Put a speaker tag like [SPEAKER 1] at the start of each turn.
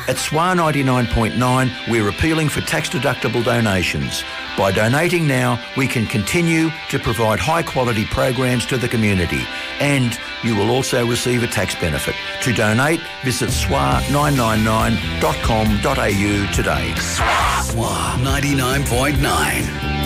[SPEAKER 1] At SWA 99.9, we're appealing for tax-deductible donations. By donating now, we can continue to provide high-quality programs to the community, and you will also receive a tax benefit. To donate, visit swa999.com.au today.
[SPEAKER 2] SWA 99.9.